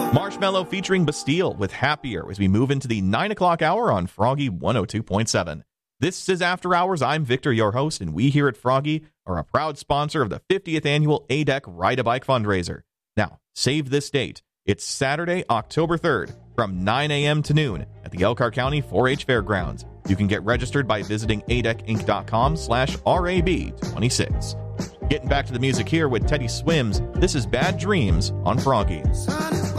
Marshmello featuring Bastille with Happier as we move into the 9 o'clock hour on Froggy 102.7. This is After Hours. I'm Victor, your host, and we here at Froggy are a proud sponsor of the 50th annual ADEC Ride a Bike fundraiser. Now, save this date. It's Saturday, October 3rd from 9 a.m. to noon at the Elkhart County 4-H Fairgrounds. You can get registered by visiting adecinc.com/RAB26. Getting back to the music here with Teddy Swims. This is Bad Dreams on Froggy.